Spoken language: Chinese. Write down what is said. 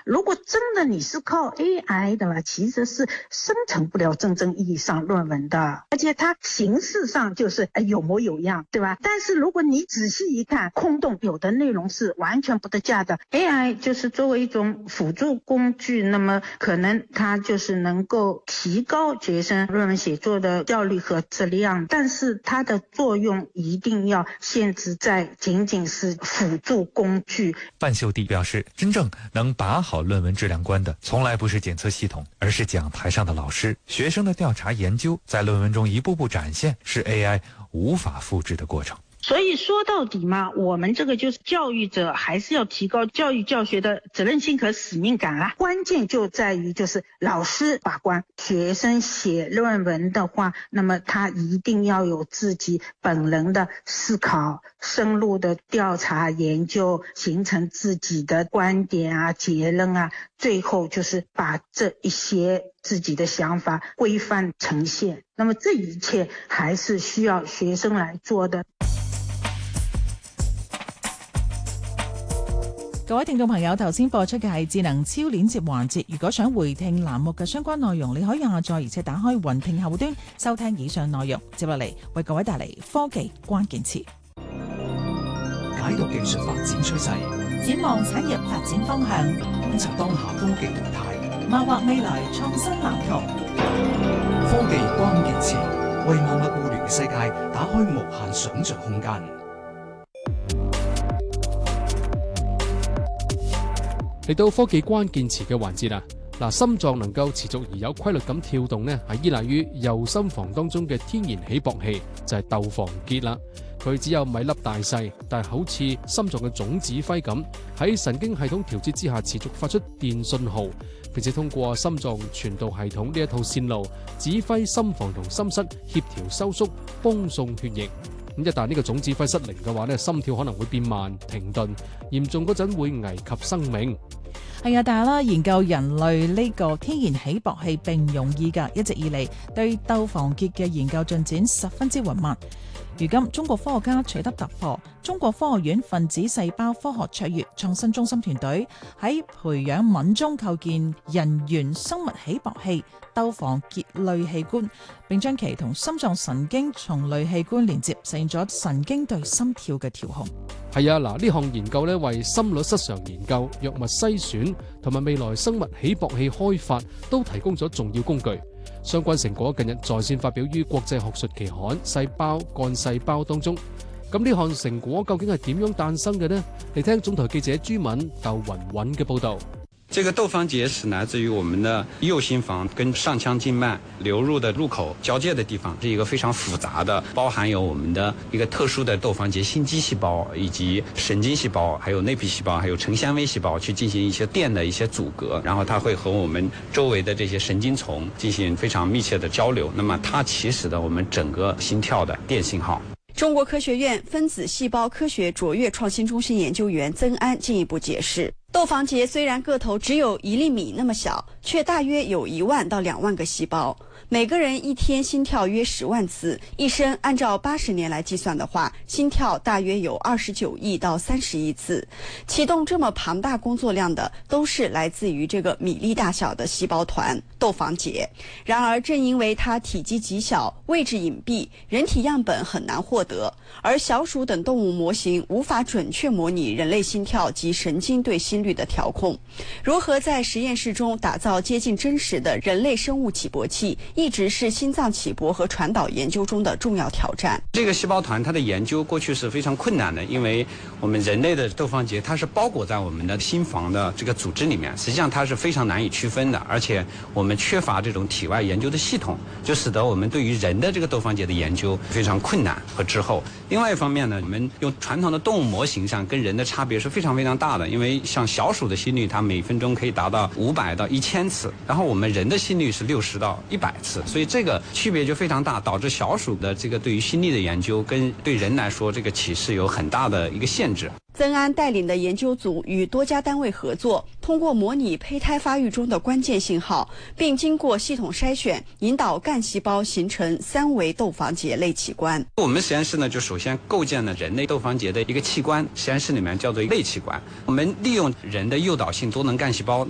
如果真的你是靠 AI 的话，其实是生成不了真正意义上论文的，而且它形式上就是有模有样，对吧？但是如果你仔细一看，空洞，有的内容是完全不得价的。 AI 就是作为一种辅助工具，那么可能它就是能够提高学生论文写作的效率和质量，但是它的作用一定要限制在仅仅是辅助工具。 范秀娣表示，真正能把好论文质量关的从来不是检测系统，而是讲台上的老师。学生的调查研究在论文中一步步展现，是 AI 无法复制的过程。 所以说到底嘛，我们这个就是教育者还是要提高教育教学的责任心和使命感啊。关键就在于就是老师把关，学生写论文的话，那么他一定要有自己本人的思考、深入的调查研究，形成自己的观点啊、结论啊，最后就是把这一些自己的想法规范呈现。那么这一切还是需要学生来做的。 各位聽眾朋友，頭先播出嘅係智能超鏈接環節。如果想回聽欄目嘅相關內容，你可以下載而且打開雲聽客戶端收聽以上內容。接落嚟為各位帶嚟科技關鍵詞， 解讀技術發展趨勢， 展望產業發展方向， 觀察當下科技動態， 謀劃未來創新藍圖。 科技關鍵詞為萬物互聯嘅世界打開無限想像空間。 嚟到科技關鍵詞嘅環節啦，心臟能夠持續而有規律咁跳動呢，係依賴於右心房當中嘅天然起搏器，就係竇房結啦。佢只有米粒大細，但係好似心臟嘅總指揮咁，喺神經系統調節之下持續發出電信號，並且通過心臟傳導系統呢一套線路，指揮心房同心室協調收縮、泵送血液。咁一旦呢個總指揮失靈嘅話呢，心跳可能會變慢、停頓，嚴重嗰陣會危及生命。 係啊，但係啦，研究人類呢個天然起搏器並唔容易㗎，一直以嚟對竇房結嘅研究進展十分之緩慢。如今中國科學家取得突破，中國科學院分子細胞科學卓越創新中心團隊喺培養皿中構建人源生物起搏器竇房結類器官，並將其同心臟神經叢類器官連接，實現咗神經對心跳嘅調控。 係啊，呢項研究為心律失常研究、藥物篩選同埋未來生物起搏器開發都提供咗重要工具。相關成果近日在線發表於國際學術期刊《細胞幹細胞》當中。咁呢項成果究竟係點樣誕生嘅呢？嚟聽總台記者朱敏、竇雲韻嘅報導。 這個竇房結是來自於我們的右心房跟上腔靜脈流入的入口交界的地方，是一個非常複雜的，包含有我們的一個特殊的竇房結心肌細胞，以及神經細胞，還有內皮細胞，還有成纖維細胞去進行一些電的一些阻隔，然後它會和我們周圍的這些神經叢進行非常密切的交流，那麼它起始的我們整個心跳的電信號。 中國科學院分子細胞科學卓越創新中心研究員曾安進一步解釋，竇房結雖然個頭只有1厘米那麼小，卻大約有1萬到2萬個細胞，每個人一天心跳約10萬次，一生按照80年來計算的話，心跳大約有29億到30億次。啟動這麼龐大工作量的，都是來自於這個米粒大小的細胞團竇房結。然而正因為它體積極小，位置隱蔽，人體樣本很難獲得，而小鼠等動物模型無法準確模擬人類心跳及神經對心率的調控。如何在實驗室中打造接近真實的人類生物起搏器，一直是心臟起搏和傳導研究中的重要挑戰。 這個細胞團它的研究過去是非常困難的，因為我們人類的竇房結它是包裹在我們的心房的這個組織裡面，實際上它是非常難以區分的，而且我們缺乏這種體外研究的系統，就使得我們對於人的這個竇房結的研究非常困難和滯後。另外一方面呢，我們用傳統的動物模型上跟人的差別是非常非常大的，因為像小鼠的心率它每分鐘可以達到500到1000次，然後我們人的心率是60到100次，所以這個區別就非常大，導致小鼠的這個對於心率的研究跟對人來說這個啟示有很大的一個限制。 曾安帶領的研究組與多家單位合作，通過模擬胚胎發育中的關鍵信號，並經過系統篩選，引導幹細胞形成3維竇房結類器官。 我們實驗室呢，就首先構建了人類竇房結的一個器官，實驗室裡面叫做類器官。我們利用人的誘導性多能幹細胞。